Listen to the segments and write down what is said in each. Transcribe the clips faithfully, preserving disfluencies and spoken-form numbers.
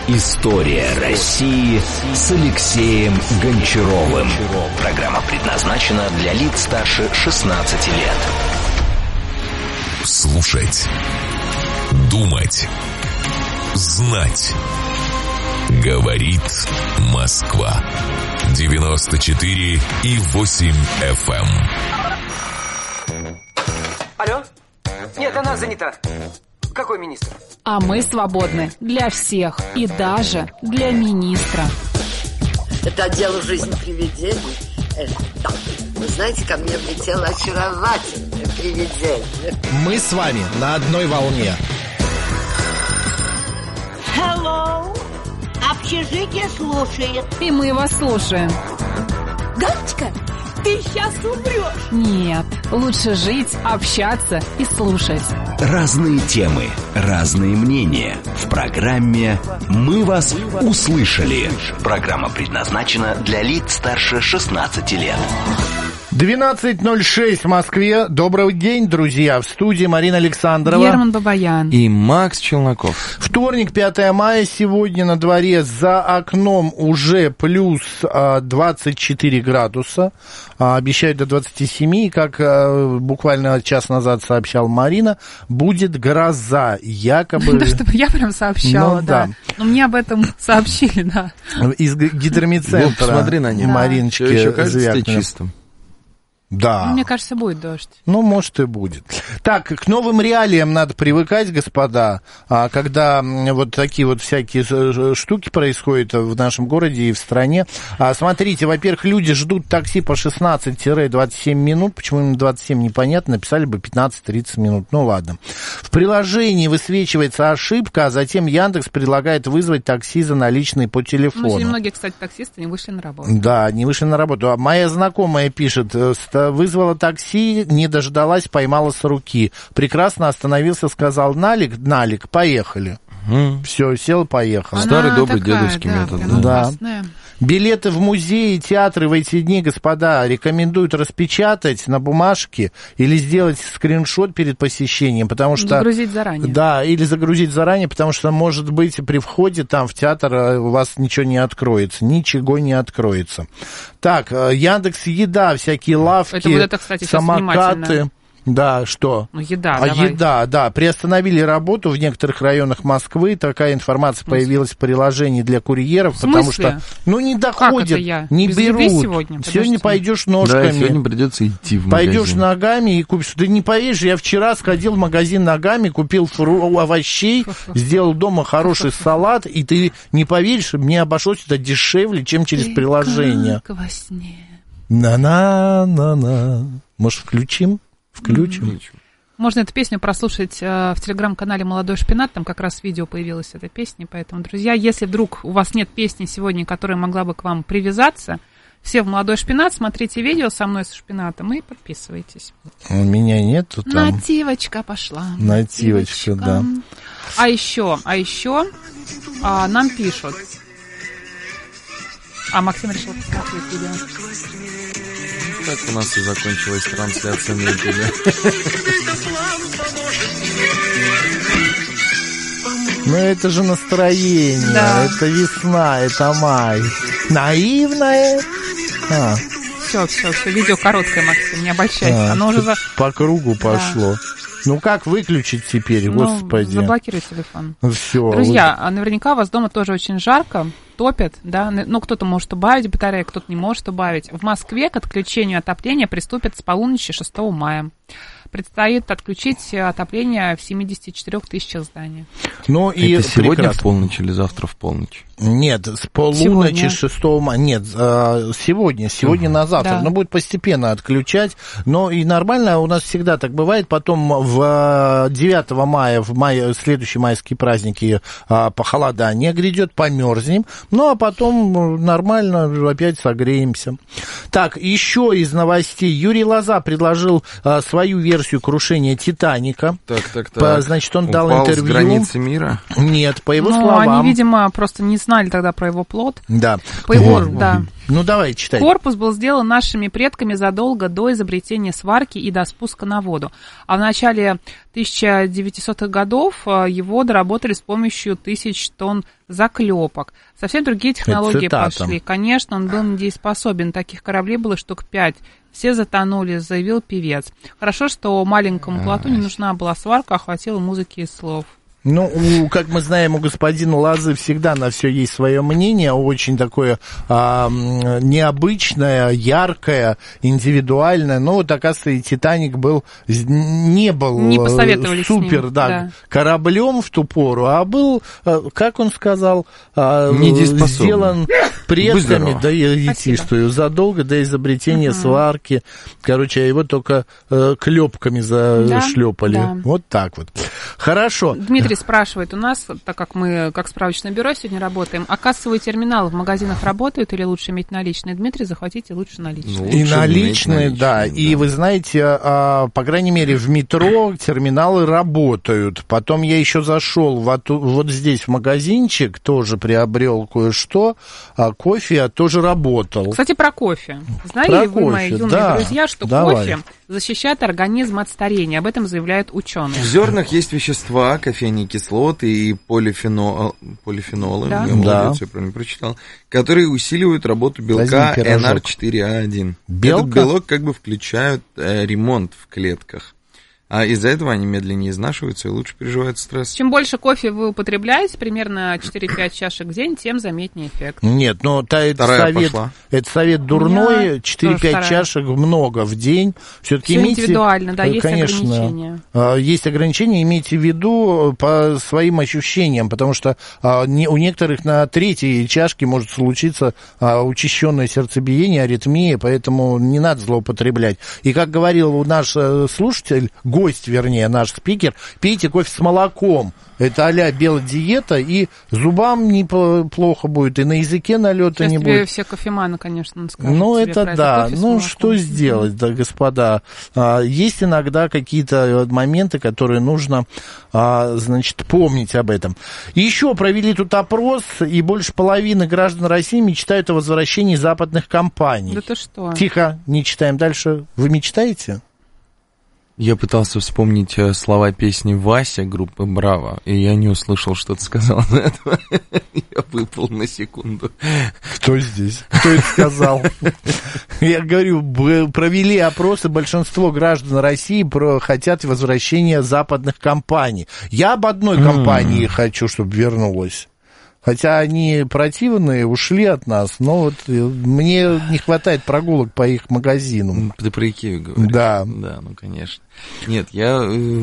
История России с Алексеем Гончаровым. Программа предназначена для лиц старше шестнадцати лет. Слушать, думать, знать. Говорит Москва. девяносто четыре и восемь эф эм. Алло? Нет, она занята. Какой министр? А мы свободны для всех и даже для министра. Это отдел жизни привидений. Да. Вы знаете, ко мне влетело очаровательное привидение. Мы с вами на одной волне. Hello. Общежитие слушает. И мы вас слушаем. Галочка, ты сейчас умрешь. Нет, лучше жить, общаться и слушать. Разные темы, разные мнения. В программе «Мы вас услышали». Программа предназначена для лиц старше шестнадцати лет. двенадцать ноль шесть в Москве. Добрый день, друзья. В студии Марина Александрова. Герман Бабаян. И Макс Челноков. Вторник, пятое мая. Сегодня на дворе за окном уже плюс а, двадцать четыре градуса. А, обещают до двадцати семи. И как а, буквально час назад сообщала Марина, будет гроза. Якобы... Да, чтобы я прям сообщала, ну, да. да. Но мне об этом сообщили, да. Из гидромедцентра. Посмотри на них. Мариночки Еще кажется Звякиной. тебе чистым. Да. Ну, мне кажется, будет дождь. Ну, может, и будет. Так, к новым реалиям надо привыкать, господа, когда вот такие вот всякие штуки происходят в нашем городе и в стране. Смотрите, во-первых, люди ждут такси по шестнадцать - двадцать семь минут. Почему именно двадцать семь, непонятно. Написали бы пятнадцать - тридцать минут. Ну, ладно. В приложении высвечивается ошибка, а затем Яндекс предлагает вызвать такси за наличные по телефону. Ну, сегодня многие, кстати, таксисты не вышли на работу. Да, не вышли на работу. А моя знакомая пишет: вызвала такси, не дождалась, поймала с руки. Прекрасно остановился, сказал: налик, налик, поехали. Угу. Все, сел, поехал. Она Старый добрый такая, дедовский да, метод. Да. Да. Билеты в музеи, театры в эти дни, господа, рекомендуют распечатать на бумажке или сделать скриншот перед посещением, потому что... Загрузить заранее. Да, или загрузить заранее, потому что, может быть, при входе там в театр у вас ничего не откроется, ничего не откроется. Так, Яндекс Еда, всякие лавки, это вот это, кстати, самокаты... Да, что? Ну, еда, а давай. еда, да. Приостановили работу в некоторых районах Москвы. Такая информация появилась в приложении для курьеров, в смысле? Потому что, ну, не доходят, не Без берут. Сегодня, сегодня пойдешь ножками. Да, сегодня придется идти в магазин. Пойдешь ногами и купишь. Ты не поверишь, я вчера сходил в магазин ногами, купил фру... овощей, сделал дома хороший салат, и ты не поверишь, мне обошлось это дешевле, чем через ты приложение. Как во сне. На-на-на-на. Может, включим? Включим. Можно эту песню прослушать э, в телеграм-канале «Молодой шпинат», там как раз видео появилось этой песни, поэтому, друзья, если вдруг у вас нет песни сегодня, которая могла бы к вам привязаться, все в «Молодой шпинат», смотрите видео со мной, со шпинатом, и подписывайтесь. У меня нету там. Нативочка пошла. Нативочка, да. А еще, а еще а, нам пишут. А Максим решил посмотреть видео. Так у нас и закончилась трансляция на ютубе. Ну это же настроение, да. Это весна, это май. Наивное. А. Все, все, все, видео короткое, Максим, не обольщайся. А, Оно уже за... по кругу пошло. Да. Ну как выключить теперь, ну, господи? Заблокируй телефон. Все. Друзья, вы... наверняка у вас дома тоже очень жарко, топят, да? Ну, кто-то может убавить батарею, кто-то не может убавить. В Москве к отключению отопления приступят с полуночи шестого мая. Предстоит отключить отопление в семидесяти четырёх тысячах зданий. Ну, и это сегодня прекрасно. В полночь или завтра в полночь? Нет, с полуночи шестого мая. Нет, сегодня, сегодня uh-huh. на завтра. Да. Ну, будет постепенно отключать. Но и нормально, у нас всегда так бывает. Потом в девятого мая, в мае, следующие майские праздники, похолодание грядет, померзнем. Ну, а потом нормально опять согреемся. Так, еще из новостей. Юрий Лоза предложил свою версию версию крушения «Титаника». Так, так, так. По, значит, он дал Упал интервью. с границы мира? Нет, по его ну, словам... они, видимо, просто не знали тогда про его плод. Да. По его, Вот. да. Ну, давай, читай. Корпус был сделан нашими предками задолго до изобретения сварки и до спуска на воду. А в начале тысяча девятисотых годов его доработали с помощью тысяч тонн заклепок. Совсем другие технологии пошли. Конечно, он был недееспособен. Таких кораблей было штук пять. Все затонули, заявил певец. Хорошо, что маленькому плоту не нужна была сварка, а хватило музыки и слов. Ну, у, как мы знаем, у господина Лозы всегда на все есть свое мнение, очень такое а, необычное, яркое, индивидуальное. Но вот, оказывается, и «Титаник» был, не был не посоветовались супер с ним, да, да. кораблем в ту пору, а был, как он сказал, сделан предками, да, я задолго до изобретения uh-huh. сварки. Короче, его только э, клепками зашлепали. Да, да. Вот так вот. Хорошо. Дмитрий спрашивает у нас, так как мы как справочное бюро сегодня работаем, а кассовые терминалы в магазинах работают или лучше иметь наличные? Дмитрий, захватите лучше наличные. Ну, лучше и наличные, наличные, да. да. И вы знаете, а, по крайней мере, в метро терминалы работают. Потом я еще зашел вот, вот здесь в магазинчик, тоже приобрел кое-что, а кофе тоже работал. Кстати, про кофе. Знали про ли вы, кофе, мои юные да. друзья, что Давай. кофе защищает организм от старения? Об этом заявляют ученые. В зернах есть вещества, кофейные кислоты и полифенол, полифенолы, да? я молодец, я правильно прочитал, которые усиливают работу белка эн ар четыре а один. Белка? Этот белок как бы включают э, ремонт в клетках. А из-за этого они медленнее изнашиваются и лучше переживают стресс. Чем больше кофе вы употребляете, примерно четыре-пять чашек в день, тем заметнее эффект. Нет, но та, это, совет, это совет дурной, четыре-пять чашек много в день. Все-таки Все имейте, индивидуально, да, есть конечно, ограничения. Есть ограничения, имейте в виду по своим ощущениям, потому что у некоторых на третьей чашке может случиться учащенное сердцебиение, аритмия, поэтому не надо злоупотреблять. И как говорил наш слушатель, гость, вернее, наш спикер, пейте кофе с молоком. Это а-ля белодиета, и зубам неплохо будет, и на языке налета Сейчас не тебе будет. все кофеманы, конечно, скажут. Ну, тебе это про да. кофе с Ну, молоком. что сделать, да, господа? А, есть иногда какие-то моменты, которые нужно, а, значит, помнить об этом. И еще провели тут опрос, и больше половины граждан России мечтают о возвращении западных компаний. Да ты что? Тихо, не читаем дальше. Вы мечтаете? Я пытался вспомнить слова песни «Вася» группы «Браво», и я не услышал, что ты сказал на это. Я выпал на секунду. Кто здесь? Кто это сказал? Я говорю, провели опросы, большинство граждан России хотят возвращения западных компаний. Я об одной компании хочу, чтобы вернулась. Хотя они противные, ушли от нас, но вот мне не хватает прогулок по их магазинам. Ты про Икею говоришь? Да. Да, ну, конечно. Нет, я,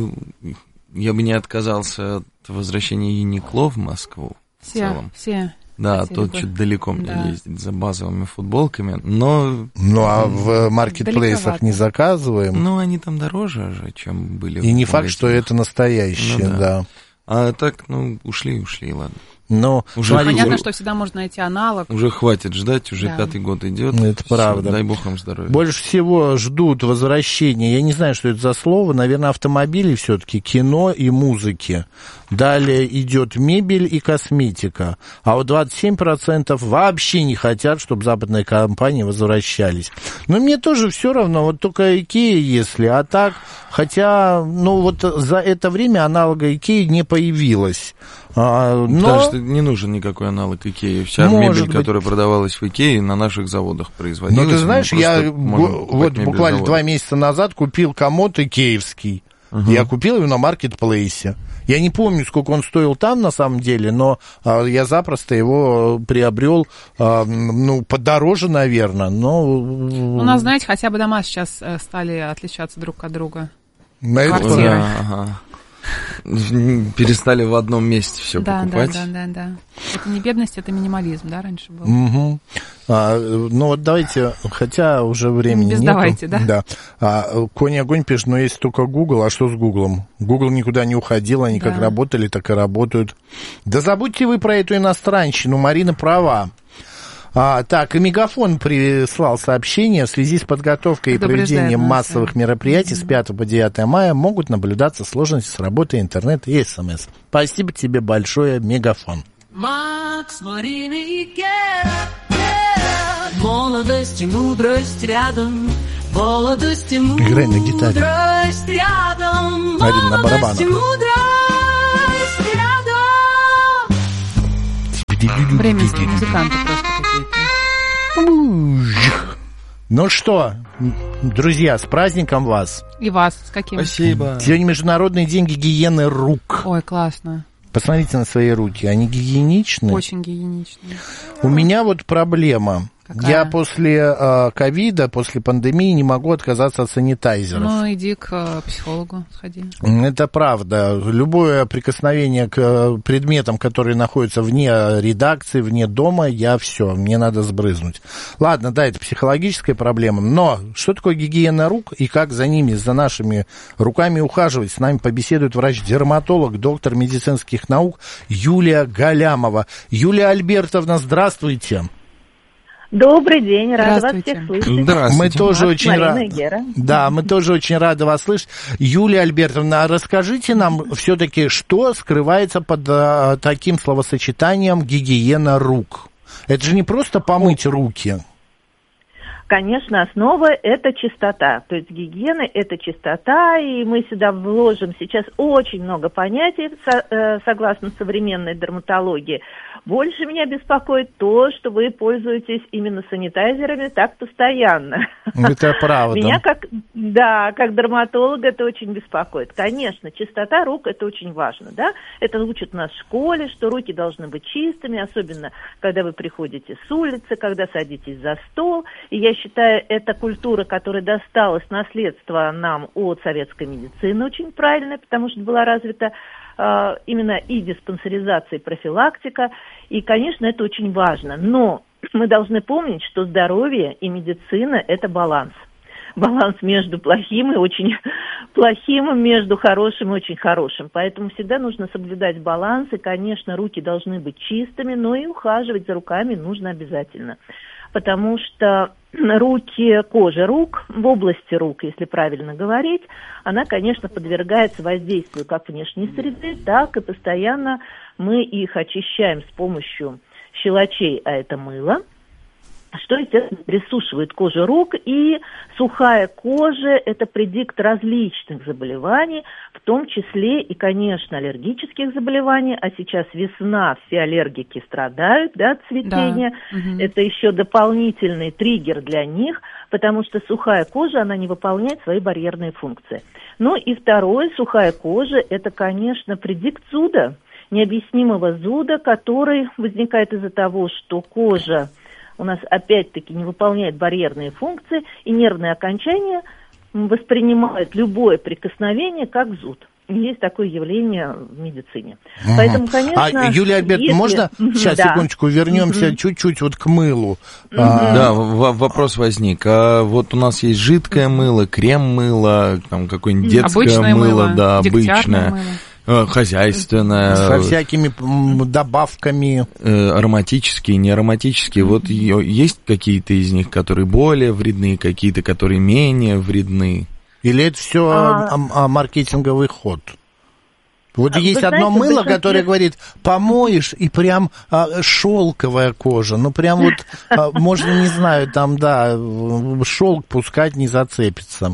я бы не отказался от возвращения Юникло в Москву. Все, в целом. все. Да, тут что-то далеко мне да. ездить за базовыми футболками, но... Ну, а в маркетплейсах не заказываем? Ну, они там дороже же, чем были. И не факт, что это настоящее, ну, да. да. А так, ну, ушли, ушли, ладно. Но уже понятно, уже, что всегда можно найти аналог. Уже хватит ждать, уже да. пятый год идет. Это все, правда. Дай бог вам здоровья. Больше всего ждут возвращения, я не знаю, что это за слово, наверное, автомобили все-таки, кино и музыки. Далее идет мебель и косметика. А вот двадцать семь процентов вообще не хотят, чтобы западные компании возвращались. Но мне тоже все равно, вот только Икея, если, а так, хотя, ну вот за это время аналога Икеи не появилось. А, но... Потому что не нужен никакой аналог Икеи. Вся Может мебель, быть... которая продавалась в Икее, на наших заводах производилась. Ну, ты знаешь, я вот буквально два месяца назад купил комод икеевский. Uh-huh. Я купил его на маркетплейсе. Я не помню, сколько он стоил там на самом деле, но а, я запросто его приобрел, а, ну, подороже, наверное, но... У нас, знаете, хотя бы дома сейчас стали отличаться друг от друга. На Квартиры. Это... Ага. Перестали в одном месте все да, покупать. Да, да, да, да. Это не бедность, это минимализм, да, раньше был. Угу. А, ну вот давайте, хотя уже времени Без нету. давайте, да? Да. А, Конь огонь пишет, но есть только Google, а что с Гуглом? Google никуда не уходил, они да. как работали, так и работают. Да забудьте вы про эту иностранщину, Марина права. А, так, и Мегафон прислал сообщение. В связи с подготовкой и проведением массовых мероприятий mm-hmm. с пятого по девятое мая могут наблюдаться сложности с работой интернета и СМС. Спасибо тебе большое, Мегафон. Макс Марина, молодость и мудрость рядом. Молодость и мудрость Играй на гитаре. Рядом. Один на барабанах. Молодость и мудрость рядом. Бременские музыканты просто какие-то. Ну что, друзья, с праздником вас. И вас с каким? Спасибо. Сегодня Международный день гигиены рук. Ой, классно. Посмотрите на свои руки, они гигиеничны? Очень гигиеничны. У меня вот проблема. Какая? Я после ковида, э, после пандемии не могу отказаться от санитайзеров. Ну, иди к э, психологу, сходи. Это правда. Любое прикосновение к предметам, которые находятся вне редакции, вне дома, я все, мне надо сбрызнуть. Ладно, да, это психологическая проблема, но что такое гигиена рук и как за ними, за нашими руками ухаживать? С нами побеседует врач-дерматолог, доктор медицинских наук Юлия Галямова. Юлия Альбертовна, здравствуйте. Добрый день, рада вас всех слышать. Здравствуйте. Мы тоже Макс, очень рады. Да, мы тоже очень рады вас слышать. Юлия Альбертовна, расскажите нам все-таки, что скрывается под а, таким словосочетанием гигиена рук? Это же не просто помыть руки. Конечно, основа – это чистота. То есть гигиена – это чистота, и мы сюда вложим сейчас очень много понятий, со, э, согласно современной дерматологии. Больше меня беспокоит то, что вы пользуетесь именно санитайзерами так постоянно. Это правда. Меня как, да, как дерматолога это очень беспокоит. Конечно, чистота рук – это очень важно, да? Это учат нас в школе, что руки должны быть чистыми, особенно когда вы приходите с улицы, когда садитесь за стол. И я считаю, это культура, которая досталась наследство нам от советской медицины, очень правильная, потому что была развита э, именно и диспансеризация, и профилактика. И, конечно, это очень важно. Но мы должны помнить, что здоровье и медицина – это баланс. Баланс между плохим и очень плохим, между хорошим и очень хорошим. Поэтому всегда нужно соблюдать баланс. И, конечно, руки должны быть чистыми, но и ухаживать за руками нужно обязательно. Потому что руки, кожа рук, в области рук, если правильно говорить, она, конечно, подвергается воздействию как внешней среды, так и постоянно мы их очищаем с помощью щелочей, а это мыло, что, естественно, присушивает кожу рук, и сухая кожа – это предикт различных заболеваний, в том числе и, конечно, аллергических заболеваний, а сейчас весна, все аллергики страдают, да, от цветения, да. Угу. Это еще дополнительный триггер для них, потому что сухая кожа, она не выполняет свои барьерные функции. Ну и второе, сухая кожа – это, конечно, предикт зуда, необъяснимого зуда, который возникает из-за того, что кожа у нас опять-таки не выполняет барьерные функции, и нервные окончания воспринимают любое прикосновение как зуд. Есть такое явление в медицине. Угу. Поэтому, конечно... А, Юлия Альбертовна, если... можно сейчас, да. секундочку, вернемся угу. чуть-чуть вот к мылу? Угу. А... Да, в- вопрос возник. А вот у нас есть жидкое мыло, крем-мыло, там какое-нибудь детское обычное мыло, мыло, да, обычное. Мыло. Хозяйственное. Со всякими добавками. Ароматические, неароматические. Вот есть какие-то из них, которые более вредны, какие-то, которые менее вредны? Или это все а... маркетинговый ход? Вот Вы есть знаете, одно мыло, большинстве... которое говорит, помоешь, и прям а, шелковая кожа. Ну, прям вот, а, можно, не знаю, там, да, шелк пускать не зацепится.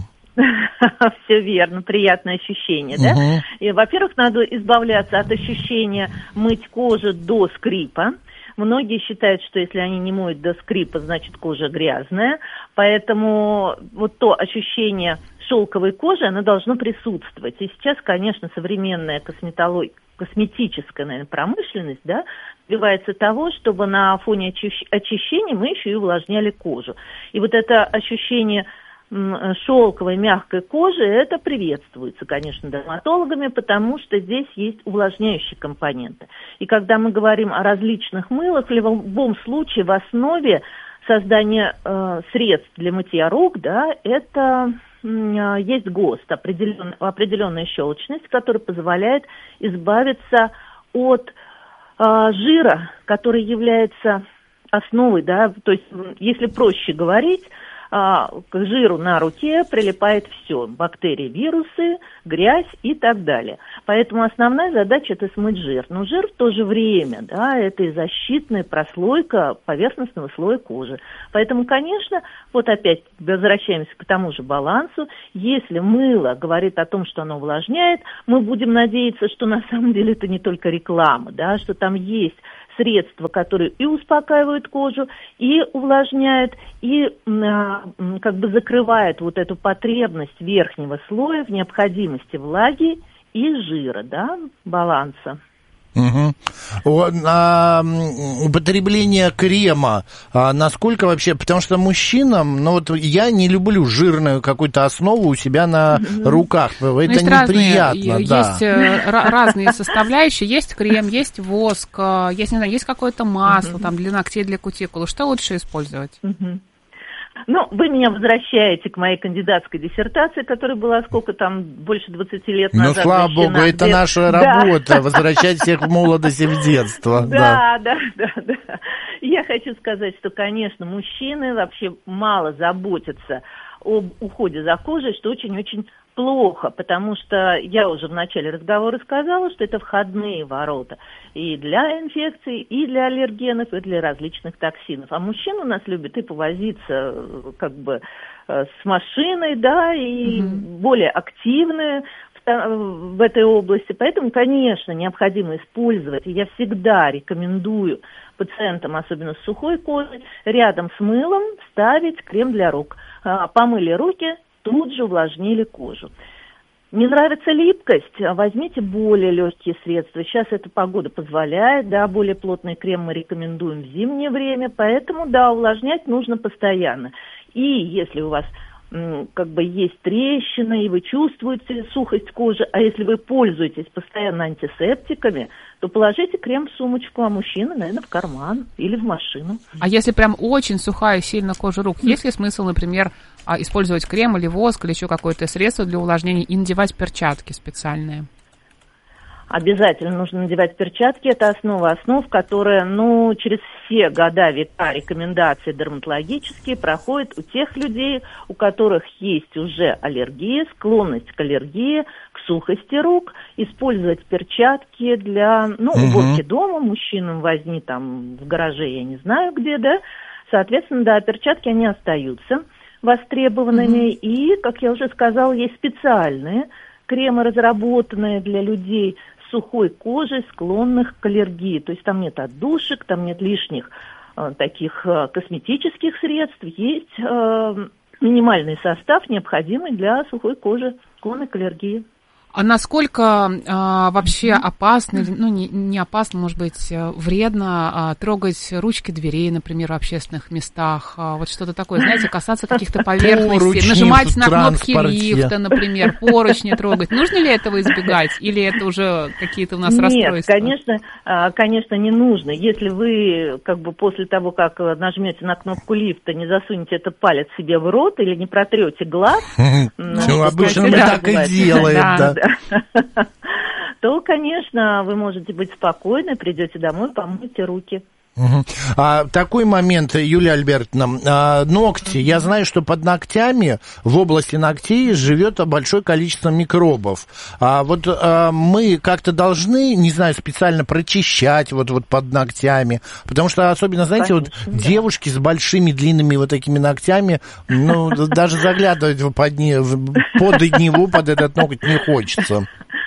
Все верно, приятное ощущение, да? Угу. И, во-первых, надо избавляться от ощущения мыть кожу до скрипа. Многие считают, что если они не моют до скрипа, значит кожа грязная. Поэтому вот то ощущение шелковой кожи, оно должно присутствовать. И сейчас, конечно, современная косметология, косметическая, наверное, промышленность, да, добивается того, чтобы на фоне очищ- очищения мы еще и увлажняли кожу. И вот это ощущение шелковой мягкой кожи, это приветствуется, конечно, дерматологами, потому что здесь есть увлажняющие компоненты. И когда мы говорим о различных мылах, в любом случае в основе создания э, средств для мытья рук, да, это э, есть ГОСТ, определен, определенная щелочность, которая позволяет избавиться от э, жира, который является основой, да, то есть, если проще говорить, к жиру на руке прилипает все, бактерии, вирусы, грязь и так далее. Поэтому основная задача – это смыть жир. Но жир в то же время, да, это и защитная прослойка поверхностного слоя кожи. Поэтому, конечно, вот опять возвращаемся к тому же балансу. Если мыло говорит о том, что оно увлажняет, мы будем надеяться, что на самом деле это не только реклама, да, что там есть средства, которые и успокаивают кожу, и увлажняют, и а, как бы закрывают вот эту потребность верхнего слоя в необходимости влаги и жира, да, баланса. Угу. А, употребление крема, а насколько вообще, потому что мужчинам, ну вот я не люблю жирную какую-то основу у себя на угу. руках, это ну, неприятно. Разные, да. Есть р- разные составляющие, есть крем, есть воск, есть, не знаю, есть какое-то масло угу. там для ногтей, для кутикулы. Что лучше использовать? Угу. Ну, вы меня возвращаете к моей кандидатской диссертации, которая была сколько там, больше двадцати лет назад. Ну, слава богу, это где... наша работа, да. возвращать всех в молодость и в детство. Да, да, да, да. Я хочу сказать, что, конечно, мужчины вообще мало заботятся об уходе за кожей, что очень-очень плохо, потому что я уже в начале разговора сказала, что это входные ворота и для инфекций, и для аллергенов, и для различных токсинов. А мужчины у нас любят и повозиться как бы с машиной, да, и mm-hmm. более активные в, в этой области. Поэтому, конечно, необходимо использовать, и я всегда рекомендую пациентам, особенно с сухой кожей, рядом с мылом ставить крем для рук. Помыли руки, тут же увлажнили кожу. Не нравится липкость? Возьмите более легкие средства. Сейчас эта погода позволяет, да, более плотный крем мы рекомендуем в зимнее время, поэтому, да, увлажнять нужно постоянно. И если у вас м, как бы есть трещины, и вы чувствуете сухость кожи, а если вы пользуетесь постоянно антисептиками, то положите крем в сумочку, а мужчина, наверное, в карман или в машину. А если прям очень сухая, сильно кожа рук, есть ли смысл, например, использовать крем или воск или еще какое-то средство для увлажнения и надевать перчатки специальные? Обязательно нужно надевать перчатки. Это основа основ, которая, ну, через все года, века рекомендации дерматологические проходят у тех людей, у которых есть уже аллергия, склонность к аллергии, к сухости рук. Использовать перчатки для, ну, угу. уборки дома, мужчинам возни там в гараже, я не знаю где, да. Соответственно, да, перчатки, они остаются востребованными. Mm-hmm. И, как я уже сказала, есть специальные кремы, разработанные для людей с сухой кожей, склонных к аллергии. То есть там нет отдушек, там нет лишних э, таких э, косметических средств. Есть э, минимальный состав, необходимый для сухой кожи, склонной к аллергии. А насколько а, вообще опасно, ну не, не опасно, может быть, вредно а, трогать ручки дверей, например, в общественных местах, а, вот что-то такое, знаете, касаться каких-то поверхностей, нажимать на кнопки лифта, например, поручни трогать. Нужно ли этого избегать, или это уже какие-то у нас Нет, расстройства? Нет, конечно, конечно, не нужно. Если вы как бы после того, как нажмете на кнопку лифта, не засунете этот палец себе в рот или не протрете глаз, обычно мы так и делаем, да. то, конечно, вы можете быть спокойны, придете домой, помойте руки. Угу. А, такой момент, Юлия Альбертовна, а, ногти. Я знаю, что под ногтями, в области ногтей живет большое количество микробов. А вот а, мы как-то должны, не знаю, специально прочищать вот, вот под ногтями, потому что особенно, знаете, Конечно, вот да. девушки с большими длинными вот такими ногтями, ну, даже заглядывать под него, под этот ноготь не хочется.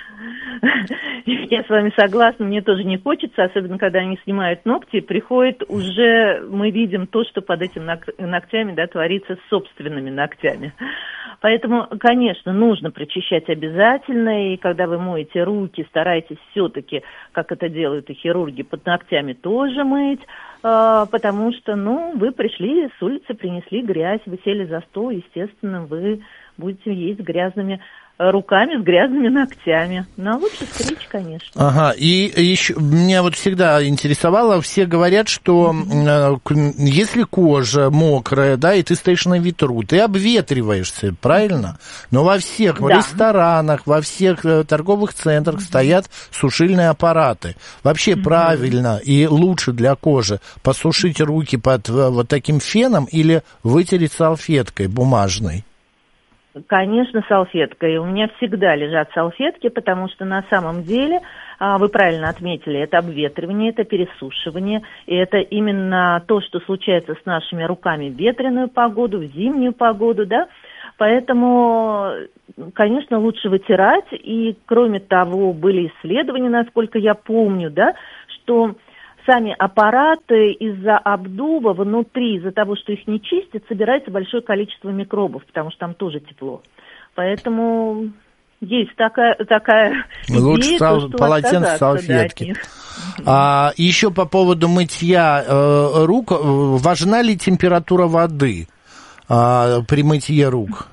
Я с вами согласна, мне тоже не хочется, особенно когда они снимают ногти, приходит уже, мы видим то, что под этими ногтями, да, творится с собственными ногтями. Поэтому, конечно, нужно прочищать обязательно, и когда вы моете руки, старайтесь все-таки, как это делают и хирурги, под ногтями тоже мыть, потому что, ну, вы пришли с улицы, принесли грязь, вы сели за стол, естественно, вы будете есть грязными руками с грязными ногтями. Но лучше стричь, конечно. Ага, и еще меня вот всегда интересовало, все говорят, что э, если кожа мокрая, да, и ты стоишь на ветру, ты обветриваешься, правильно? Но во всех Да. ресторанах, во всех э, торговых центрах стоят сушильные аппараты. Вообще mm-hmm. правильно и лучше для кожи посушить руки под э, вот таким феном или вытереть салфеткой бумажной? Конечно, салфеткой. У меня всегда лежат салфетки, потому что на самом деле, вы правильно отметили, это обветривание, это пересушивание, и это именно то, что случается с нашими руками в ветреную погоду, в зимнюю погоду, да. Поэтому, конечно, лучше вытирать, и кроме того, были исследования, насколько я помню, да, что сами аппараты из-за обдува внутри, из-за того, что их не чистят, собирается большое количество микробов, потому что там тоже тепло. Поэтому есть такая, такая лучше идея, сал- то, что полотенце, салфетки. Да, а, еще по поводу мытья э, рук, важна ли температура воды э, при мытье рук?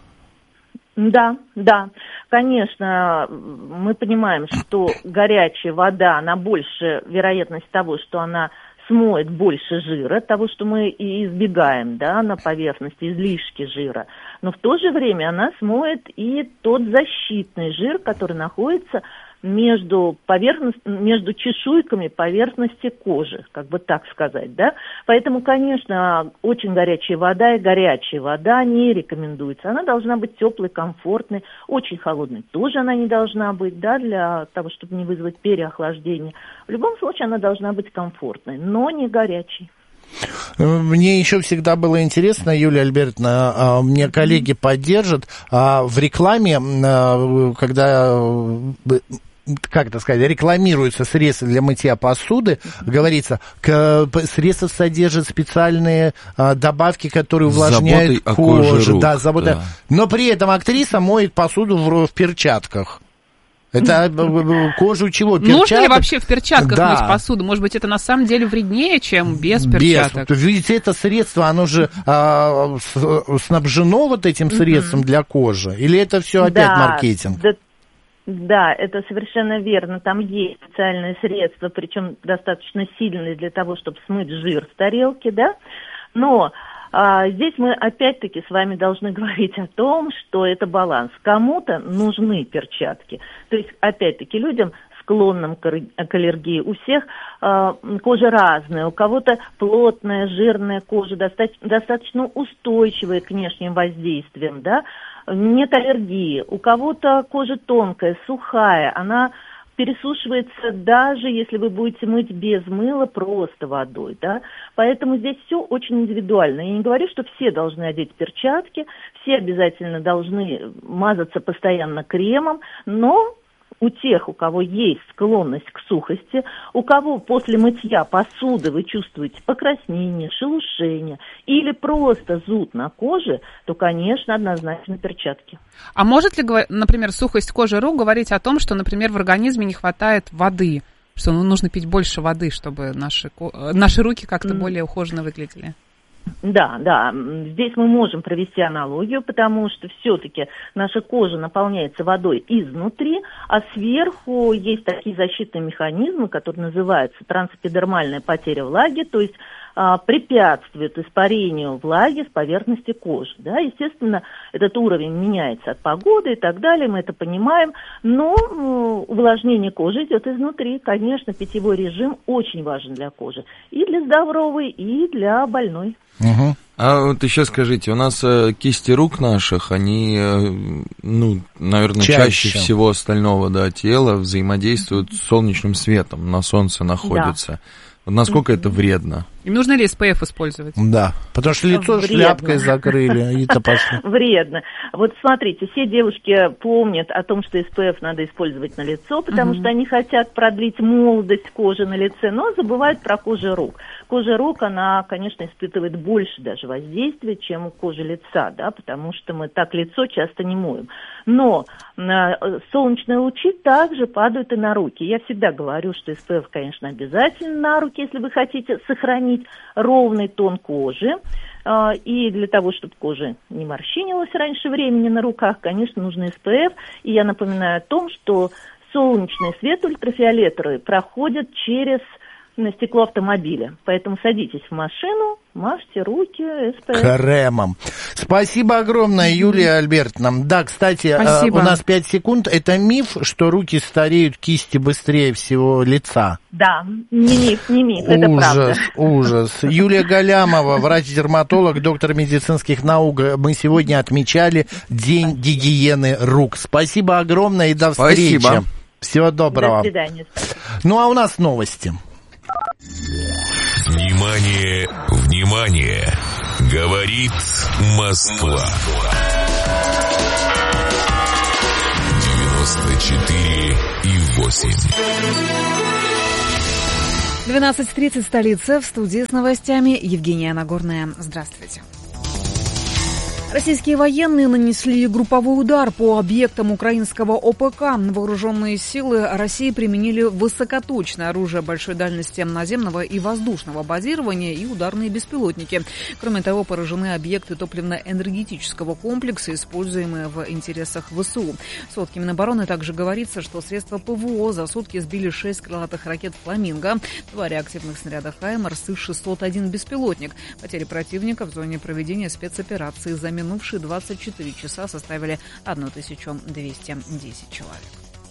Да, да, конечно, мы понимаем, что горячая вода, она больше вероятность того, что она смоет больше жира, того, что мы и избегаем, да, на поверхности, излишки жира. Но в то же время она смоет и тот защитный жир, который находится между, поверхность, между чешуйками поверхности кожи, как бы так сказать, да. Поэтому, конечно, очень горячая вода и горячая вода не рекомендуется. Она должна быть теплой, комфортной, очень холодной тоже она не должна быть, да, для того, чтобы не вызвать переохлаждение. В любом случае она должна быть комфортной, но не горячей. Мне еще всегда было интересно, Юлия Альбертовна, мне коллеги поддержат, в рекламе, когда, как это сказать, рекламируются средства для мытья посуды, говорится, средства содержат специальные добавки, которые увлажняют кожу. Да, забота. Да. Но при этом актриса моет посуду в, в перчатках. Это кожу чего? Перчаток? Нужно ли вообще в перчатках да. мыть посуду? Может быть, это на самом деле вреднее, чем без перчаток? Без. Видите, это средство, оно же а, снабжено вот этим средством mm-hmm. для кожи? Или это все опять да, маркетинг? Да, да, это совершенно верно. Там есть специальные средства, причем достаточно сильные для того, чтобы смыть жир с тарелки, да? Но а, здесь мы опять-таки с вами должны говорить о том, что это баланс. Кому-то нужны перчатки. То есть, опять-таки, людям, склонным к аллергии, у всех э, кожа разная. У кого-то плотная, жирная кожа, достаточно, достаточно устойчивая к внешним воздействиям, да? Нет аллергии. У кого-то кожа тонкая, сухая, она пересушивается даже если вы будете мыть без мыла, просто водой, да. Поэтому здесь все очень индивидуально. Я не говорю, что все должны одеть перчатки, все обязательно должны мазаться постоянно кремом, но у тех, у кого есть склонность к сухости, у кого после мытья посуды вы чувствуете покраснение, шелушение или просто зуд на коже, то, конечно, однозначно перчатки. А может ли, например, сухость кожи рук говорить о том, что, например, в организме не хватает воды, что ну, нужно пить больше воды, чтобы наши, наши руки как-то более ухоженно выглядели? Да, да, здесь мы можем провести аналогию, потому что все-таки наша кожа наполняется водой изнутри, а сверху есть такие защитные механизмы, которые называются трансэпидермальная потеря влаги, то есть а, препятствует испарению влаги с поверхности кожи. Да? Естественно, этот уровень меняется от погоды и так далее, мы это понимаем, но ну, увлажнение кожи идет изнутри. Конечно, питьевой режим очень важен для кожи, и для здоровой, и для больной. Угу. А вот еще скажите, у нас э, кисти рук наших, они, э, ну, наверное, чаще. чаще всего остального, да, тела взаимодействуют с солнечным светом, на солнце находятся. Да. Вот насколько mm-hmm. это вредно? И нужно ли эс пэ эф использовать? Да, потому что лицо вредно. Шляпкой закрыли, и-то пошли. Вредно. Вот смотрите, все девушки помнят о том, что эс пэ эф надо использовать на лицо, потому mm-hmm. что они хотят продлить молодость кожи на лице, но забывают про кожу рук. Кожа рук, она, конечно, испытывает больше даже воздействия, чем кожа лица, да, потому что мы так лицо часто не моем. Но э, солнечные лучи также падают и на руки. Я всегда говорю, что эс пэ эф, конечно, обязательно на руки, если вы хотите сохранить сохранить ровный тон кожи. И для того, чтобы кожа не морщинилась раньше времени на руках, конечно, нужен эс пэ эф. И я напоминаю о том, что солнечный свет ультрафиолетовый проходит через на стекло автомобиля. Поэтому садитесь в машину, мажьте руки эс пэ эф. Кремом. Спасибо огромное, Юлия Альбертовна. Да, кстати, Спасибо. у нас пять секунд. Это миф, что руки стареют, кисти быстрее всего лица? Да, не миф, не миф, это ужас, правда. Ужас. Юлия Галямова, врач-дерматолог, доктор медицинских наук. Мы сегодня отмечали День гигиены рук. Спасибо огромное и до встречи. Спасибо. Всего доброго. До свидания. Ну, а у нас новости. Внимание, внимание! Говорит Москва. девяносто четыре и восемь. двенадцать тридцать, столица. В студии с новостями Евгения Нагорная. Здравствуйте. Российские военные нанесли групповой удар по объектам украинского о пэ ка. Вооруженные силы России применили высокоточное оружие большой дальности наземного и воздушного базирования и ударные беспилотники. Кроме того, поражены объекты топливно-энергетического комплекса, используемые в интересах вэ эс у. В сводке Минобороны также говорится, что средства пэ вэ о за сутки сбили шесть крылатых ракет «Фламинго», два реактивных снаряда «Хаймарс» и шестьсот один беспилотник. Потери противника в зоне проведения спецоперации за минувшие двадцать четыре часа составили тысячу двести десять человек.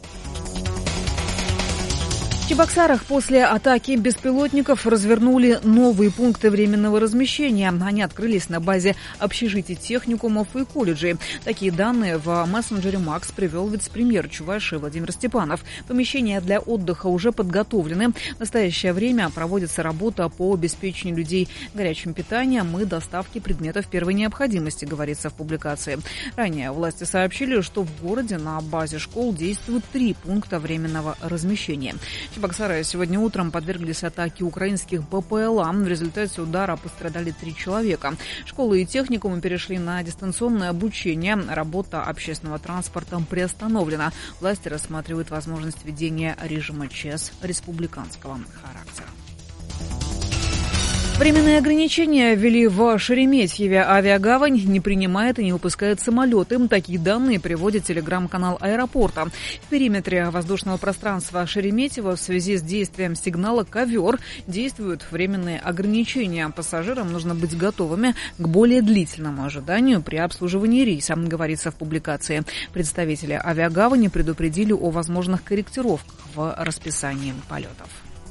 В Чебоксарах после атаки беспилотников развернули новые пункты временного размещения. Они открылись на базе общежитий, техникумов и колледжей. Такие данные в мессенджере Макс привел вице-премьер Чувашии Владимир Степанов. Помещения для отдыха уже подготовлены. В настоящее время проводится работа по обеспечению людей горячим питанием и доставке предметов первой необходимости, говорится в публикации. Ранее власти сообщили, что в городе на базе школ действуют три пункта временного размещения. Чебоксары сегодня утром подверглись атаке украинских бэ пэ эл а. В результате удара пострадали три человека. Школы и техникумы перешли на дистанционное обучение. Работа общественного транспорта приостановлена. Власти рассматривают возможность введения режима ЧС республиканского характера. Временные ограничения ввели в Шереметьеве. Авиагавань не принимает и не выпускает самолеты. Такие данные приводит телеграм-канал аэропорта. В периметре воздушного пространства Шереметьево в связи с действием сигнала «Ковер» действуют временные ограничения. Пассажирам нужно быть готовыми к более длительному ожиданию при обслуживании рейса, говорится в публикации. Представители авиагавани предупредили о возможных корректировках в расписании полетов.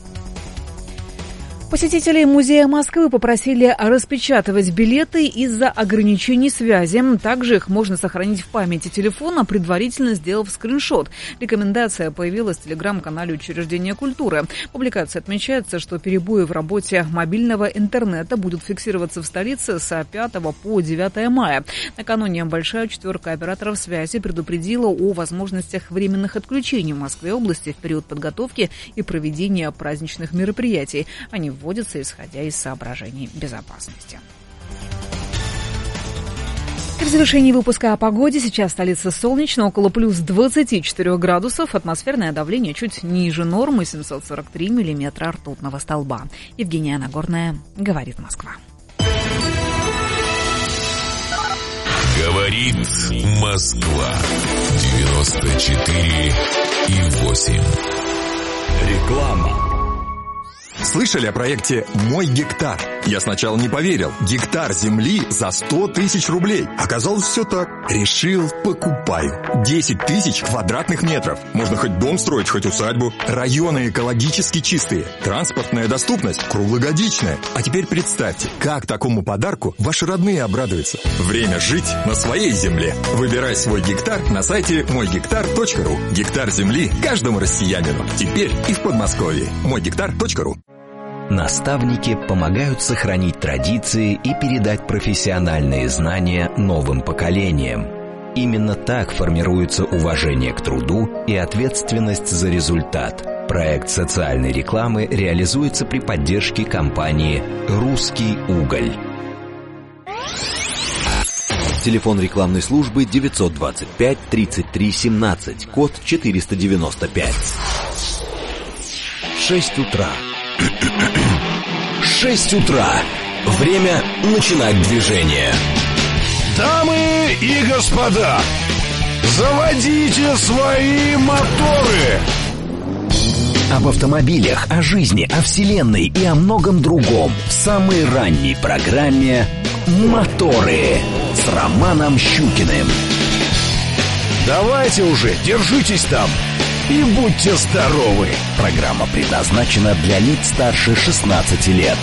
Посетителей музея Москвы попросили распечатывать билеты из-за ограничений связи. Также их можно сохранить в памяти телефона, предварительно сделав скриншот. Рекомендация появилась в телеграм-канале учреждения культуры. В публикации отмечается, что перебои в работе мобильного интернета будут фиксироваться в столице с пятого по девятое мая. Накануне большая четверка операторов связи предупредила о возможностях временных отключений в Москве и области в период подготовки и проведения праздничных мероприятий. Они вводится, исходя из соображений безопасности. В завершении выпуска о погоде. Сейчас столица солнечно, около плюс двадцати четырёх градусов. Атмосферное давление чуть ниже нормы, семьсот сорок три миллиметра ртутного столба. Евгения Нагорная, говорит Москва. Говорит Москва. девяносто четыре и восемь. Реклама. Слышали о проекте «Мой гектар»? Я сначала не поверил. Гектар земли за сто тысяч рублей. Оказалось, все так. Решил, покупаю. десять тысяч квадратных метров. Можно хоть дом строить, хоть усадьбу. Районы экологически чистые. Транспортная доступность круглогодичная. А теперь представьте, как такому подарку ваши родные обрадуются. Время жить на своей земле. Выбирай свой гектар на сайте мой гектар точка ру. Гектар земли каждому россиянину. Теперь и в Подмосковье. мой гектар точка ру. Наставники помогают сохранить традиции и передать профессиональные знания новым поколениям. Именно так формируется уважение к труду и ответственность за результат. Проект социальной рекламы реализуется при поддержке компании «Русский уголь». Телефон рекламной службы девятьсот двадцать пять тридцать три семнадцать, код четыреста девяносто пять. шесть утра. шесть утра. Время начинать движение. Дамы и господа, заводите свои моторы. Об автомобилях, о жизни, о вселенной и о многом другом в самой ранней программе «Моторы» с Романом Щукиным. Давайте уже, держитесь там и будьте здоровы. Программа предназначена для лиц старше шестнадцати лет.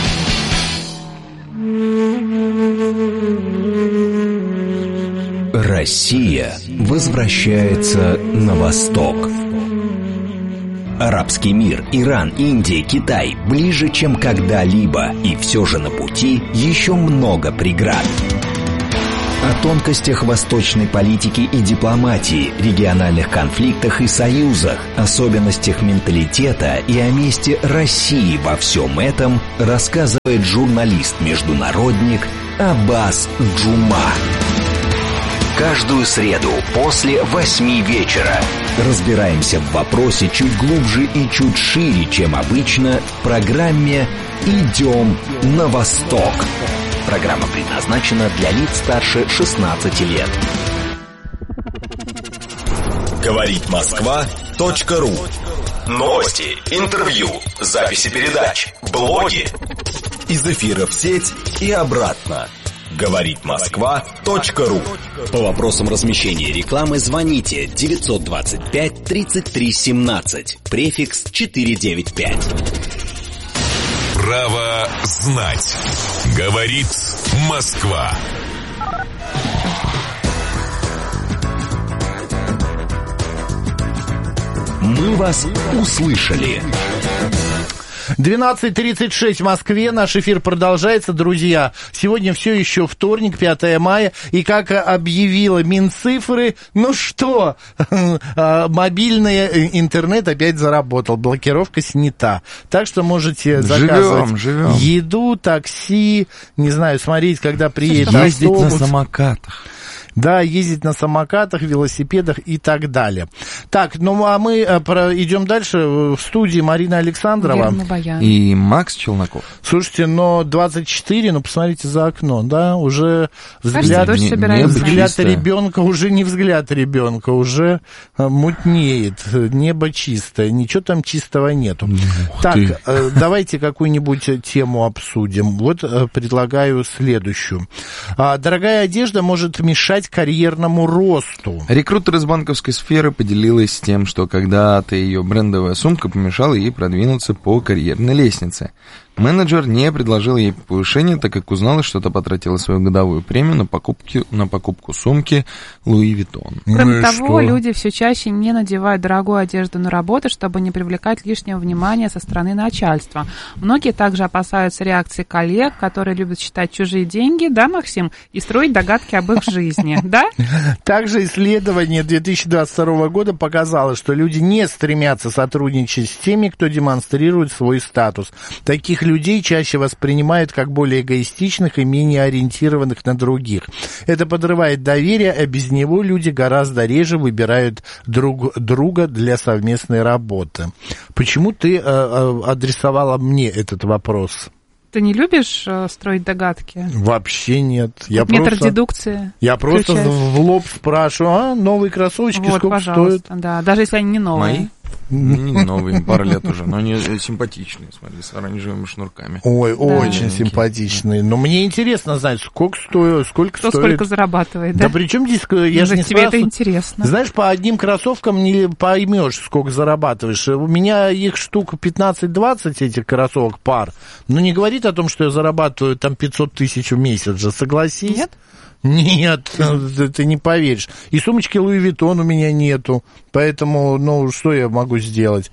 Россия возвращается на восток. Арабский мир, Иран, Индия, Китай ближе, чем когда-либо, и все же на пути еще много преград. О тонкостях восточной политики и дипломатии, региональных конфликтах и союзах, особенностях менталитета и о месте России во всем этом рассказывает журналист-международник Аббас Джума. Каждую среду после восьми вечера разбираемся в вопросе чуть глубже и чуть шире, чем обычно, в программе «Идем на восток». Программа предназначена для лиц старше шестнадцати лет. Говорит Москва точка ру. Новости, интервью, записи передач, блоги. Из эфира в сеть и обратно. Говорит Москва точка ру. По вопросам размещения рекламы звоните девятьсот двадцать пять тридцать три семнадцать, префикс четыреста девяносто пять. Право знать. Говорит Москва. Мы вас услышали. двенадцать тридцать шесть в Москве. Наш эфир продолжается, друзья. Сегодня все еще вторник, пятое мая. И как объявила Минцифры, ну что, мобильный интернет опять заработал. Блокировка снята. Так что можете заказывать живем, живем. еду, такси, не знаю, смотреть, когда приедет автобус. Ездить на самокатах. Да, ездить на самокатах, велосипедах и так далее. Так, ну а мы про... идем дальше. В студии Марина Александрова. И Макс Челноков. Слушайте, но двадцать четыре, ну посмотрите за окно, да, уже взгляд, Кажется, не, не взгляд ребенка уже не взгляд ребенка, уже мутнеет, небо чистое, ничего там чистого нету. Ух так, ты. давайте какую-нибудь тему обсудим. Вот предлагаю следующую. Дорогая одежда может мешать карьерному росту. Рекрутер из банковской сферы поделилась тем, что когда-то ее брендовая сумка помешала ей продвинуться по карьерной лестнице. Менеджер не предложил ей повышения, так как узнала, что та потратила свою годовую премию на, покупки, на покупку сумки Луи Виттон. Кроме ну того, что? люди все чаще не надевают дорогую одежду на работу, чтобы не привлекать лишнего внимания со стороны начальства. Многие также опасаются реакции коллег, которые любят считать чужие деньги, да, Максим, и строить догадки об их жизни, да? Также исследование две тысячи двадцать второго года показало, что люди не стремятся сотрудничать с теми, кто демонстрирует свой статус. Таких людей чаще воспринимают как более эгоистичных и менее ориентированных на других. Это подрывает доверие, а без него люди гораздо реже выбирают друг друга для совместной работы. Почему ты э, э, адресовала мне этот вопрос? Ты не любишь э, строить догадки? Вообще нет. Я Метр просто, дедукции. Я просто в лоб спрашиваю, а новые кроссовочки вот, сколько стоят? Да, даже если они не новые. Мои? Не новые, пару лет уже, но они симпатичные, смотри, с оранжевыми шнурками. Ой, да. Очень симпатичные. Но мне интересно знать, сколько стоит, сколько Кто стоит. сколько зарабатывает, да? Да при чем здесь, я же не тебе спрашиваю. Это интересно. Знаешь, по одним кроссовкам не поймешь, сколько зарабатываешь. У меня их штук пятнадцать-двадцать, этих кроссовок, пар. Но не говорит о том, что я зарабатываю там пятьсот тысяч в месяц же, согласись? Нет? Нет, ты не поверишь. И сумочки Луи Виттон у меня нету. Поэтому, ну, что я могу сделать?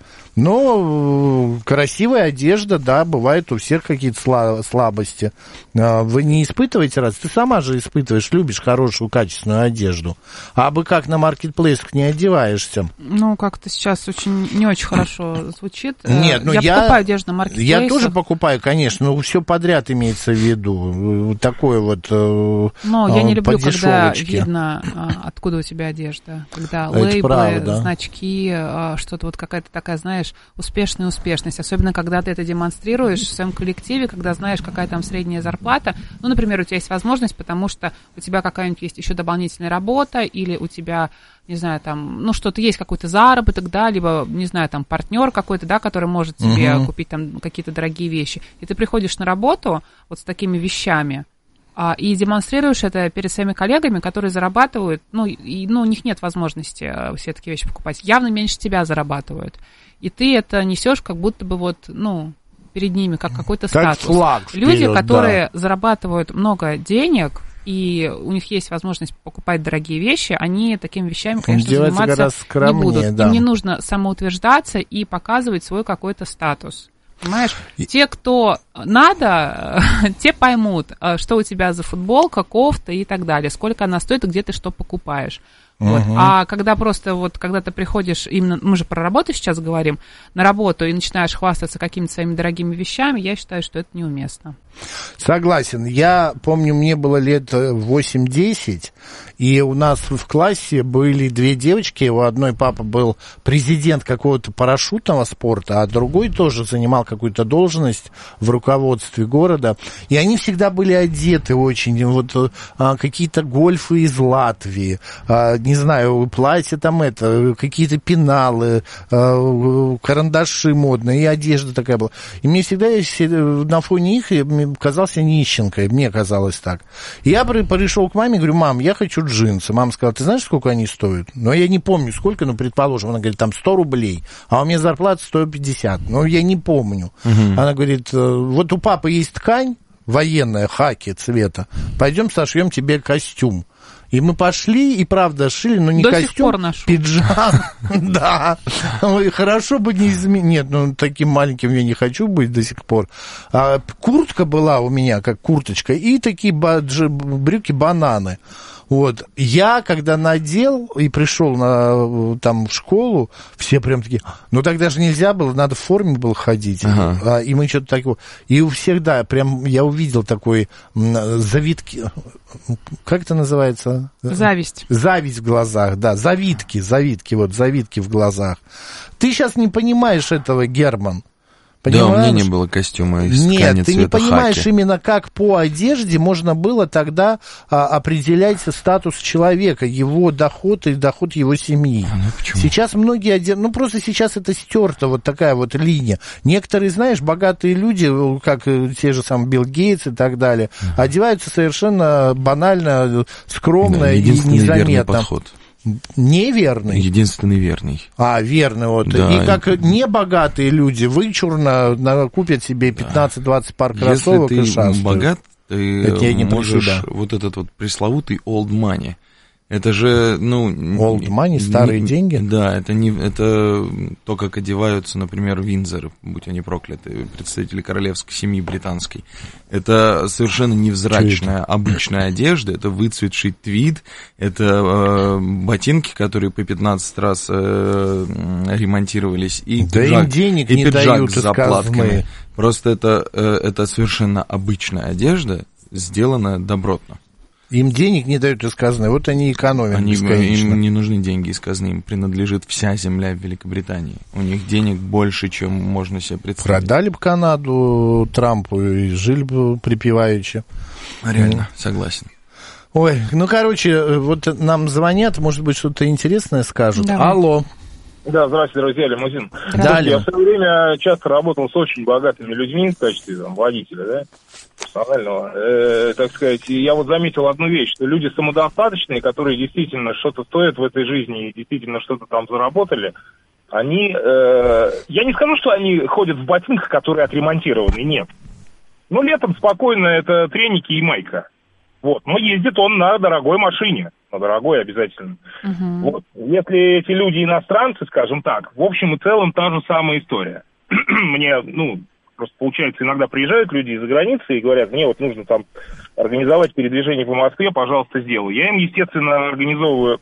Но красивая одежда, да, бывает у всех какие-то слабости. Вы не испытываете раз? Ты сама же испытываешь, любишь хорошую, качественную одежду. А бы как на маркетплейсах не одеваешься? Ну, как-то сейчас очень не очень хорошо звучит. Нет, ну я, я покупаю одежду на маркетплейсах. Я тоже покупаю, конечно, но все подряд имеется в виду. Такое вот... Но Я не люблю, когда дешевочке. видно, откуда у тебя одежда. Когда Это лейблы, правда. значки, что-то вот какая-то такая, знаешь, успешная успешность. Особенно, когда ты это демонстрируешь в своем коллективе, когда знаешь, какая там средняя зарплата. Ну, например, у тебя есть возможность, потому что у тебя какая-нибудь есть еще дополнительная работа, или у тебя, не знаю, там, ну, что-то есть, какой-то заработок, да, либо, не знаю, там, партнер какой-то, да, который может тебе угу. купить там какие-то дорогие вещи. И ты приходишь на работу вот с такими вещами, а, и демонстрируешь это перед своими коллегами, которые зарабатывают, ну, и, ну, у них нет возможности все такие вещи покупать, явно меньше тебя зарабатывают. И ты это несешь как будто бы вот, ну, перед ними, как какой-то как статус. Флаг вперед, люди, которые да. зарабатывают много денег, и у них есть возможность покупать дорогие вещи, они такими вещами, конечно, Деваться заниматься скромнее, не будут. Да. Им не нужно самоутверждаться и показывать свой какой-то статус. Понимаешь? И... Те, кто надо, те поймут, что у тебя за футболка, кофта и так далее, сколько она стоит и где ты что покупаешь. Вот. Uh-huh. А когда просто вот, когда ты приходишь, именно, мы же про работу сейчас говорим, на работу и начинаешь хвастаться какими-то своими дорогими вещами, я считаю, что это неуместно. Согласен. Я помню, мне было лет восемь-десять, и у нас в классе были две девочки. У одной папа был президент какого-то парашютного спорта, а другой тоже занимал какую-то должность в руководстве города. И они всегда были одеты очень, вот а, какие-то гольфы из Латвии, а, не знаю, платья там это, какие-то пеналы, а, карандаши модные, и одежда такая была. И мне всегда на фоне их казался нищенкой, мне казалось так. Я пришел к маме, говорю: мам, я хочу джинсы. Мама сказала: ты знаешь, сколько они стоят? Ну, я не помню, сколько, но, предположим, она говорит, там сто рублей, а у меня зарплата сто пятьдесят. Ну, я не помню. Угу. Она говорит: вот у папы есть ткань военная, хаки цвета, пойдем сошьем тебе костюм. И мы пошли, и правда шили, но не до костюм, пиджак. Да. Хорошо бы не изменить. Нет, ну таким маленьким я не хочу быть до сих пор. А куртка была у меня, как курточка, и такие брюки-бананы. Вот. Я, когда надел и пришел на, там, в школу, все прям такие: ну, тогда же нельзя было, надо в форме было ходить. Ага. А, и мы что-то такое... И у всех, да, прям я увидел такой завитки... Как это называется? Зависть. Зависть в глазах, да, завитки, завитки, вот, завитки в глазах. Ты сейчас не понимаешь этого, Герман. Понимаешь? Да, у меня не было костюма из ткани Нет, ты не понимаешь хаки. Именно, как по одежде можно было тогда а, определять статус человека, его доход и доход его семьи. А, ну, почему? Сейчас многие одежды, ну просто сейчас это стерто, вот такая вот линия. Некоторые, знаешь, богатые люди, как те же самые Билл Гейтс и так далее, uh-huh. одеваются совершенно банально, скромно, да, и незаметно. Подход. Неверный. Единственный верный. А, верный, вот. Да. И как небогатые люди вычурно купят себе пятнадцать-двадцать пар кроссовок и шастают. Если ты богат, ты можешь да. вот этот вот пресловутый old money. Это же, ну... Old money, старые не, деньги? Да, это, не, это то, как одеваются, например, Виндзоры, будь они прокляты, представители королевской семьи британской. Это совершенно невзрачная, обычная одежда, это выцветший твид, это э, ботинки, которые по пятнадцать раз э, ремонтировались, и да пиджак, им денег и не пиджак дают с заплатками. Просто это, э, это совершенно обычная одежда, сделанная добротно. Им денег не дают из казны, вот они экономят они, бесконечно. Им не нужны деньги из казны, им принадлежит вся земля в Великобритании. У них денег больше, чем можно себе представить. Продали бы Канаду Трампу и жили бы припеваючи. Реально, ну. согласен. Ой, ну, короче, вот нам звонят, может быть, что-то интересное скажут. Да. Алло. Да, здравствуйте, друзья, Лимузин. Да, я в свое время часто работал с очень богатыми людьми в качестве там, водителя, да, персонального. Э, так сказать, я вот заметил одну вещь, что люди самодостаточные, которые действительно что-то стоят в этой жизни и действительно что-то там заработали, они, э, я не скажу, что они ходят в ботинках, которые отремонтированы, нет. Ну, летом спокойно это треники и майка. Вот, но ездит он на дорогой машине. На дорогой обязательно. Uh-huh. Вот. Если эти люди иностранцы, скажем так, в общем и целом та же самая история. Мне, ну, просто получается, иногда приезжают люди из-за границы и говорят: мне вот нужно там организовать передвижение по Москве, пожалуйста, сделаю. Я им, естественно, организовываю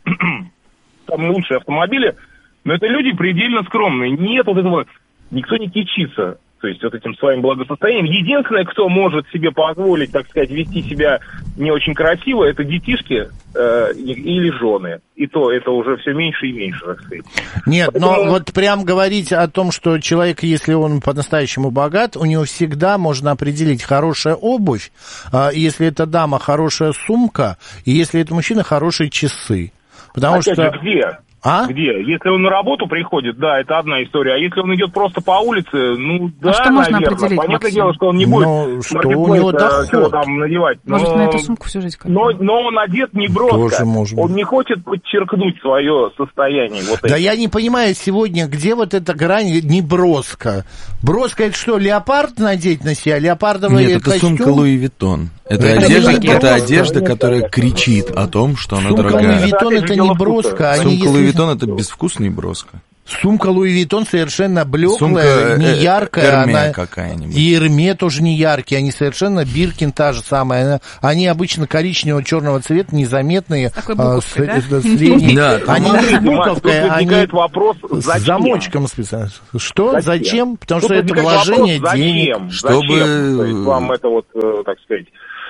самые лучшие автомобили, но это люди предельно скромные. Нет вот этого, никто не кичится то есть вот этим своим благосостоянием. Единственное, кто может себе позволить, так сказать, вести себя не очень красиво, это детишки э, или жены. И то это уже все меньше и меньше, так сказать. Нет, Поэтому... но вот прям говорить о том, что человек, если он по-настоящему богат, у него всегда можно определить хорошая обувь, э, если это дама, хорошая сумка, и если это мужчина, хорошие часы. Потому Опять что... же, где? А? Где? Если он на работу приходит, да, это одна история. А если он идет просто по улице, ну, да, а что можно наверное. определить, Понятное Максим? дело, что он не будет ну, что у него доход. Там надевать. Может, но... на эту сумку всю жизнь как-то? Но, но он одет не броско. Тоже может быть. Он не хочет подчеркнуть свое состояние. Вот да это. я не понимаю сегодня, где вот эта грань не броско. Броско это что, леопард надеть на себя? Леопардовый Нет, это костюм? сумка Луи Виттон. Это, это одежда, не это броско. одежда, которая кричит о том, что она Сумка дорогая. Луи Виттон это не броско. Сумка если... Луи Виттон это безвкусный броско. Сумка Луи Виттон совершенно блеклая, Сумка, не э, яркая. Эрме она... какая-нибудь. И Эрме тоже не яркие, они совершенно, Биркин та же самая. Они обычно коричневого-черного цвета, незаметные. Такой буковкой, а, с, да? с, с линией. Да, они не буковкой, они вопрос, с замочком специально. Что? Зачем? зачем? Потому Тут что это вложение вопрос, денег. зачем? Чтобы... Зачем? То есть вам это вот, э, так сказать...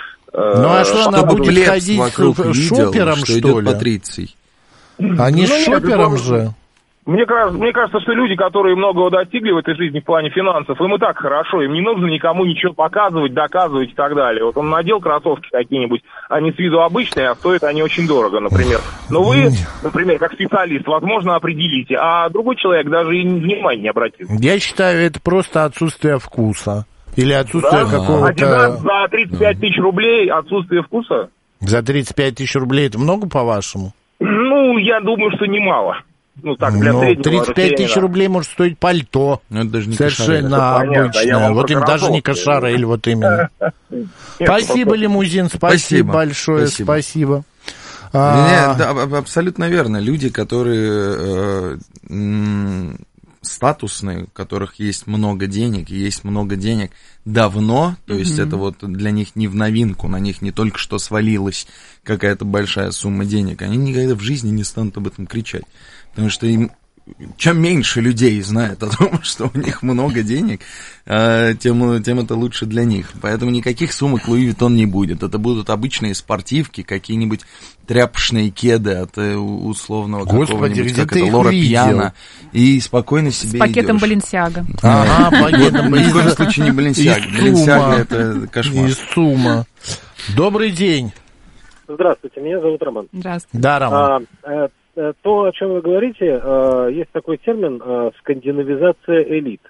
Э, ну а что, она будет Плебс ходить вокруг с видел, шопером, что, что идет ли? Патриций. Они ну, с нет, шопером это... же. Мне кажется, мне кажется, что люди, которые многого достигли в этой жизни в плане финансов, им и так хорошо, им не нужно никому ничего показывать, доказывать и так далее. Вот он надел кроссовки какие-нибудь, они с виду обычные, а стоят они очень дорого, например. Но вы, например, как специалист, возможно, определите, а другой человек даже и внимания не обратит. Я считаю, это просто отсутствие вкуса. Или отсутствие Да? какого-то... Адидас за тридцать пять тысяч рублей отсутствие вкуса? За тридцать пять тысяч рублей это много, по-вашему? Ну, я думаю, что немало. Ну, так, для ну, среднего тридцать пять тысяч рублей может стоить пальто. Ну, это даже не совершенно обычное. Вот им даже не кошара, вот именно. Спасибо, лимузин, спасибо большое, спасибо. Нет, абсолютно верно. Люди, которые статусные, у которых есть много денег, и есть много денег давно, то есть mm-hmm. это вот для них не в новинку, на них не только что свалилась какая-то большая сумма денег, они никогда в жизни не станут об этом кричать, потому что им чем меньше людей знает о том, что у них много денег, тем, тем это лучше для них. Поэтому никаких сумок Луи Виттон не будет. Это будут обычные спортивки, какие-нибудь тряпочные кеды от условного Господи, какого-нибудь, где как ты это, Лора видел? Пьяна. И спокойно себе С пакетом идешь. Баленсиага. Ага, пакетом Ни в коем случае не Баленсиага. Баленсиага это кошмар. Из Сума. Добрый день. Здравствуйте, меня зовут Роман. Здравствуйте. Да, Роман. А, то, о чем вы говорите, есть такой термин скандинавизация элит,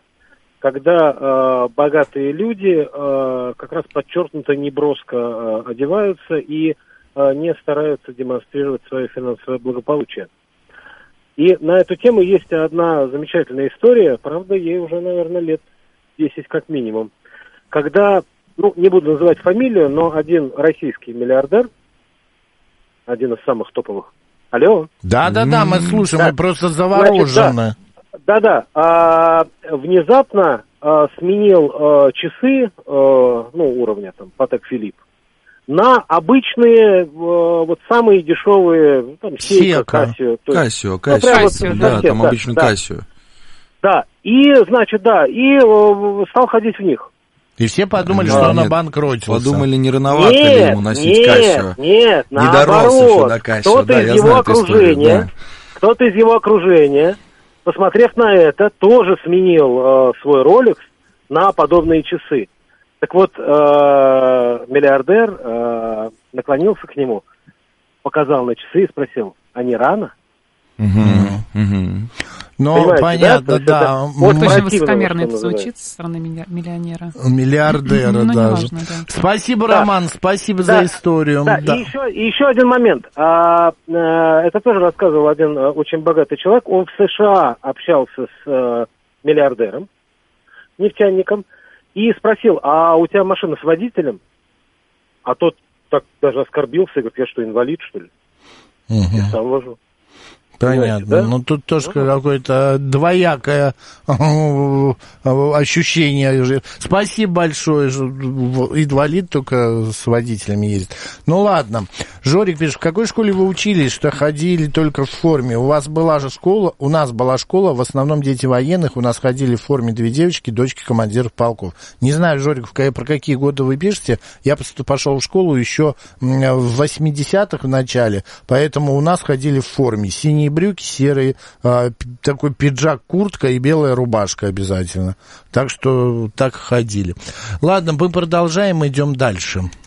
когда богатые люди как раз подчеркнуто неброско одеваются и не стараются демонстрировать свое финансовое благополучие. И на эту тему есть одна замечательная история, правда, ей уже, наверное, лет десять как минимум, когда, ну, не буду называть фамилию, но один российский миллиардер, один из самых топовых. Алло? Да-да-да, мы слушаем, да. Мы просто заворожены. Да-да, а, внезапно а, сменил а, часы, а, ну, уровня там, Patek Philippe, на обычные, а, вот самые дешевые, там, Seiko, Casio. Casio, Casio, да, там обычно Casio. Да, и, значит, да, и стал ходить в них. И все подумали, да, что он нет, обанкротился. Подумали, не рановато нет, ли ему носить нет, Casio. Нет, не дорос еще до Casio. Кто-то да, из я его знаю окружения, историю, да. кто-то из его окружения, посмотрев на это, тоже сменил э, свой Rolex на подобные часы. Так вот, э, миллиардер э, наклонился к нему, показал на часы и спросил, а не рано? Угу, угу. Ну, понимаете, понятно, да. да. Вот очень высокомерно это звучит со стороны миллионера. Миллиардера ну, даже. Неважно, да. Спасибо, да. Роман, спасибо да. за историю. Да, да. И, еще, и еще один момент. А, а, это тоже рассказывал один а, очень богатый человек. Он в США общался с а, миллиардером, нефтяником, и спросил, а у тебя машина с водителем? А тот так даже оскорбился и говорит, я что, инвалид, что ли? Угу. Я сам вожу. Понятно. Да? Ну, тут тоже ну, какое-то двоякое ощущение. Спасибо большое. Инвалид только с водителями ездит. Ну, ладно. Жорик пишет, в какой школе вы учились, что ходили только в форме? У вас была же школа, у нас была школа, в основном дети военных, у нас ходили в форме две девочки, дочки командиров полков. Не знаю, Жорик, про какие годы вы пишете. Я просто пошел в школу еще в восьмидесятых в начале, поэтому у нас ходили в форме. Синие брюки, серые, э, такой пиджак, куртка и белая рубашка обязательно. Так что так ходили. Ладно, мы продолжаем, идем дальше.